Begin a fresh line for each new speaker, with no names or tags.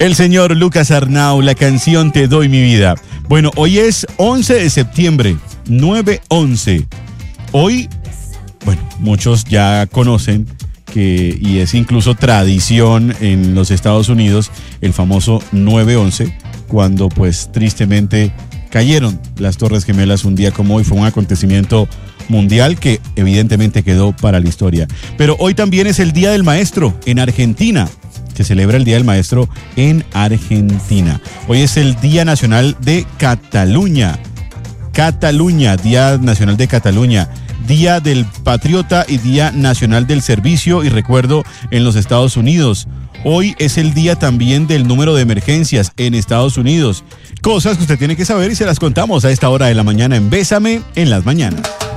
El señor Lucas Arnau, la canción Te doy mi vida. Bueno, hoy es 11 de septiembre, 9/11. Hoy, bueno, muchos ya conocen y es incluso tradición en los Estados Unidos, el famoso 9/11, cuando pues tristemente cayeron las Torres Gemelas un día como hoy. Fue un acontecimiento mundial que evidentemente quedó para la historia. Pero hoy también es el Día del Maestro en Argentina. Se celebra el Día del Maestro en Argentina. Hoy es el Día Nacional de Cataluña. Cataluña, Día Nacional de Cataluña. Día del Patriota y Día Nacional del Servicio y Recuerdo en los Estados Unidos. Hoy es el día también del número de emergencias en Estados Unidos. Cosas que usted tiene que saber y se las contamos a esta hora de la mañana en Bésame en las mañanas.